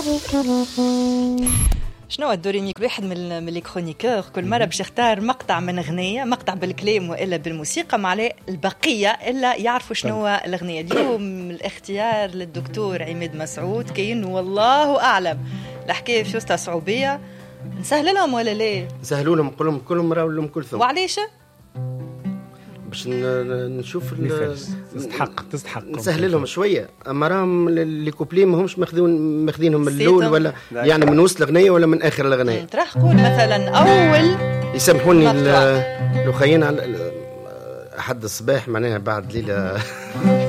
شنو الدوريمي؟ كل واحد من لي كرونيكور كل مره باش يختار مقطع من اغنيه، مقطع بالكلام والا بالموسيقى، ما عليه البقيه الا يعرفوا شنو هو الاغنيه. اليوم الاختيار للدكتور عماد مسعود كاين والله اعلم. الحكايه في وسطها صعوبيه، نسهل لهم ولا لا؟ نسهلوا لهم، نقول لهم كلهم راهو لهم كلثم. وعليش؟ باش نشوف تستحق نسهل لهم شويه، اما راهم اللي كوبلي ماهمش ماخذينهم من الاول ولا يعني من وسط الاغنيه ولا من اخر الاغنيه. راح نقول مثلا اول، يسامحوني لو خينا احد الصباح معناها بعد ليله